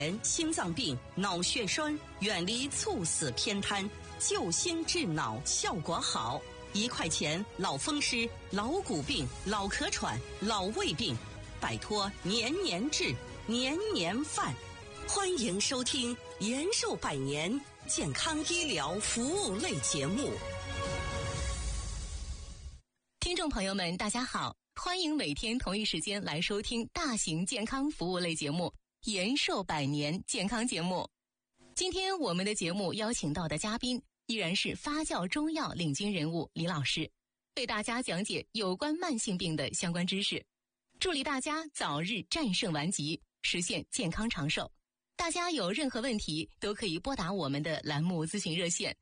心脏病、脑血栓，远离猝死偏瘫，救心治脑效果好。1块钱老风湿、老骨病、老咳喘、老胃病，摆脱年年治、年年犯。欢迎收听延寿百年健康医疗服务类节目。 听众朋友们，大家好，欢迎每天同一时间来收听大型健康服务类节目延寿百年健康节目。今天我们的节目邀请到的嘉宾依然是发酵中药领军人物李老师，为大家讲解有关慢性病的相关知识，助力大家早日战胜顽疾，实现健康长寿。大家有任何问题都可以拨打我们的栏目咨询热线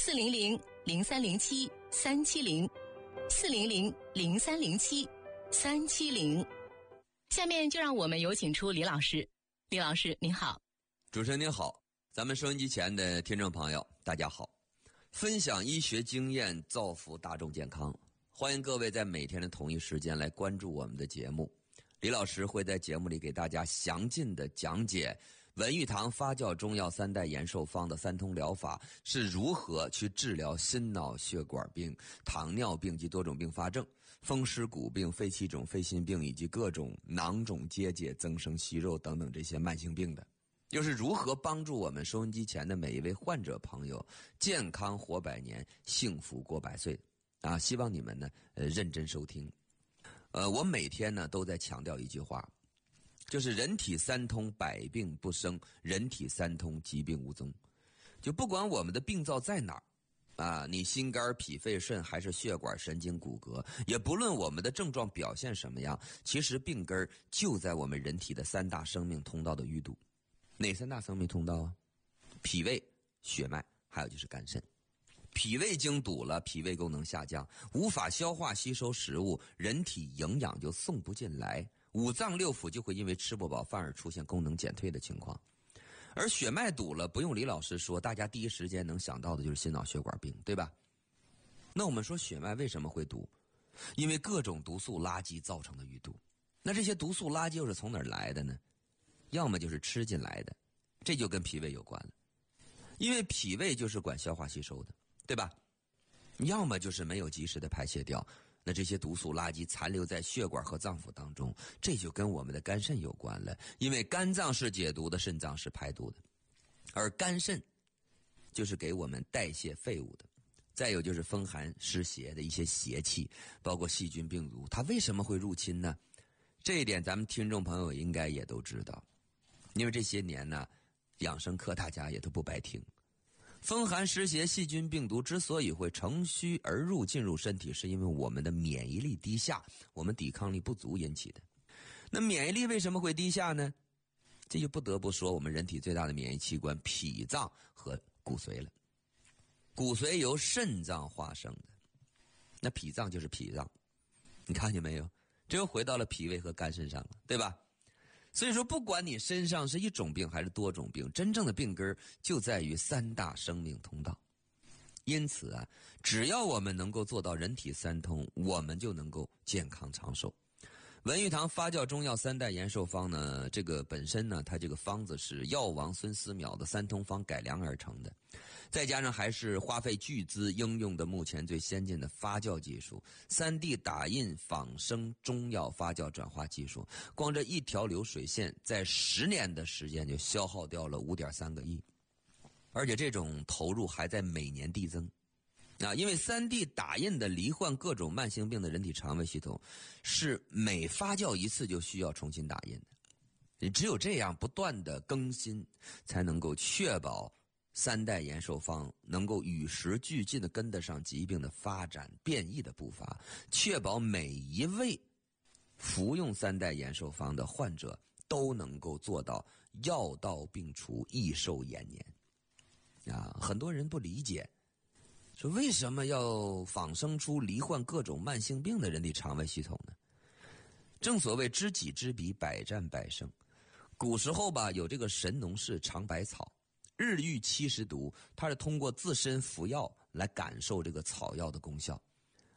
400-0307-370，400-0307-370。下面就让我们有请出李老师。李老师您好。 主持人您好，咱们收音机前的听众朋友大家好。分享医学经验，造福大众健康，欢迎各位在每天的同一时间来关注我们的节目。李老师会在节目里给大家详尽的讲解文玉堂发酵中药3代延寿方的3通疗法是如何去治疗心脑血管病、糖尿病及多种并发症、风湿骨病、肺气肿、肺心病以及各种囊肿结节、增生息肉等等这些慢性病的，又是如何帮助我们收音机前的每一位患者朋友健康活100年、幸福过100岁啊！希望你们呢认真收听。我每天呢都在强调一句话，就是人体3通百病不生，人体3通疾病无踪。就不管我们的病灶在哪儿啊，你心肝脾肺肾还是血管神经骨骼，也不论我们的症状表现什么样，其实病根就在我们人体的3大生命通道的淤堵。哪3大生命通道啊？脾胃、血脉，还有就是肝肾。脾胃经堵了，脾胃功能下降，无法消化吸收食物，人体营养就送不进来，五脏六腑就会因为吃不饱反而出现功能减退的情况。而血脉堵了，不用李老师说，大家第一时间能想到的就是心脑血管病，对吧？那我们说血脉为什么会堵？因为各种毒素垃圾造成的淤堵。那这些毒素垃圾又是从哪儿来的呢？要么就是吃进来的，这就跟脾胃有关了，因为脾胃就是管消化吸收的，对吧？要么就是没有及时的排泄掉，那这些毒素垃圾残留在血管和脏腑当中，这就跟我们的肝肾有关了，因为肝脏是解毒的，肾脏是排毒的，而肝肾就是给我们代谢废物的。再有就是风寒湿邪的一些邪气，包括细菌病毒，它为什么会入侵呢？这一点咱们听众朋友应该也都知道，因为这些年呢，养生课大家也都不白听。风寒湿邪细菌病毒之所以会乘虚而入进入身体，是因为我们的免疫力低下，我们抵抗力不足引起的。那免疫力为什么会低下呢？这就不得不说我们人体最大的免疫器官脾脏和骨髓了。骨髓由肾脏化生的，那脾脏就是脾脏，你看见没有？这又回到了脾胃和肝肾上了，对吧？所以说不管你身上是一种病还是多种病，真正的病根就在于3大生命通道。因此啊，只要我们能够做到人体3通，我们就能够健康长寿。文玉堂发酵中药3代延寿方呢，这个本身呢，它这个方子是药王孙思邈的3通方改良而成的，再加上还是花费巨资应用的目前最先进的发酵技术，3D 打印仿生中药发酵转化技术，光这一条流水线在10年的时间就消耗掉了5.3个亿，而且这种投入还在每年递增。因为 3D 打印的罹患各种慢性病的人体肠胃系统是每发酵一次就需要重新打印的，只有这样不断的更新，才能够确保3代延寿方能够与时俱进的跟得上疾病的发展变异的步伐，确保每一位服用3代延寿方的患者都能够做到药到病除、益寿延年。很多人不理解，说为什么要仿生出罹患各种慢性病的人体肠胃系统呢？正所谓知己知彼，百战百胜。古时候吧，有这个神农氏尝百草，日遇70毒，他是通过自身服药来感受这个草药的功效。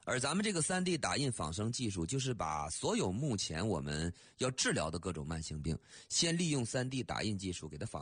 而咱们这个3D 打印仿生技术，就是把所有目前我们要治疗的各种慢性病，先利用3D 打印技术给它仿